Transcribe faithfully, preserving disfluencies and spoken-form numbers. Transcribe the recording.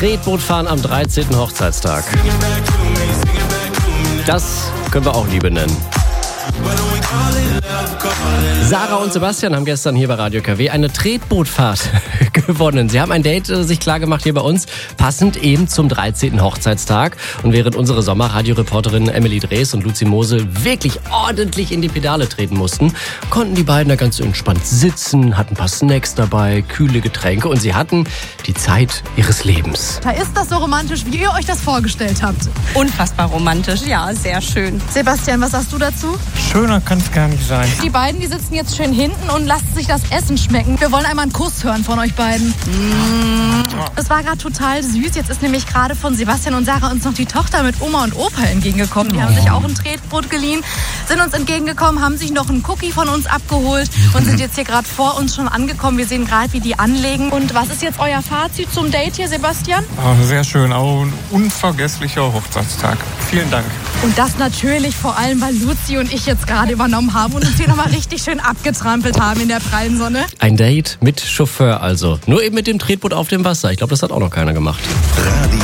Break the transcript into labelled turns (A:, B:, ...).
A: Tretboot fahren am dreizehnten Hochzeitstag. Das können wir auch Liebe nennen. Sarah und Sebastian haben gestern hier bei Radio K W eine Tretbootfahrt gewonnen. Sie haben ein Date äh, sich klargemacht hier bei uns, passend eben zum dreizehnten Hochzeitstag. Und während unsere Sommerradioreporterinnen Emily Drees und Luzi Mosel wirklich ordentlich in die Pedale treten mussten, konnten die beiden da ganz entspannt sitzen, hatten ein paar Snacks dabei, kühle Getränke und sie hatten die Zeit ihres Lebens.
B: Da ist das so romantisch, wie ihr euch das vorgestellt habt.
C: Unfassbar romantisch, ja, sehr schön.
B: Sebastian, was sagst du dazu?
D: Schöner kann es gar nicht sein.
B: Die beiden, die sitzen jetzt schön hinten und lassen sich das Essen schmecken. Wir wollen einmal einen Kuss hören von euch beiden. Es war gerade total süß. Jetzt ist nämlich gerade von Sebastian und Sarah uns noch die Tochter mit Oma und Opa entgegengekommen. Die haben sich auch ein Tretboot geliehen, sind uns entgegengekommen, haben sich noch einen Cookie von uns abgeholt und sind jetzt hier gerade vor uns schon angekommen. Wir sehen gerade, wie die anlegen. Und was ist jetzt euer Fazit zum Date hier, Sebastian?
D: Oh, sehr schön, auch ein unvergesslicher Hochzeitstag. Vielen Dank.
B: Und das natürlich vor allem, weil Luzi und ich jetzt gerade übernommen haben und uns hier nochmal richtig schön abgetrampelt haben in der prallen Sonne.
A: Ein Date mit Chauffeur also. Nur eben mit dem Tretboot auf dem Wasser. Ich glaube, das hat auch noch keiner gemacht.